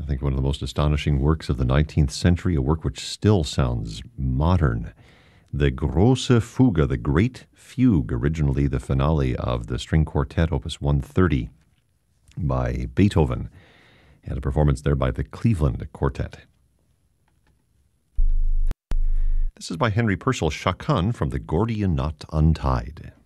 I think one of the most astonishing works of the 19th century, a work which still sounds modern. The Große Fuge, the Great Fugue, originally the finale of the string quartet, Opus 130, by Beethoven, and a performance there by the Cleveland Quartet. This is by Henry Purcell, Chaconne from the Gordian Knot Untied.